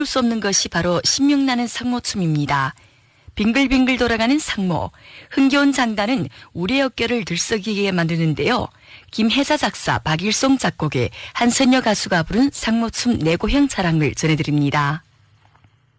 수 없는 것이 바로 신명나는 상모춤입니다. 빙글빙글 돌아가는 상모, 흥겨운 장단은 우리의 어깨를 들썩이게 만드는데요. 김혜자 작사, 박일송 작곡의 한선여 가수가 부른 상모춤 내고향 자랑을 전해드립니다.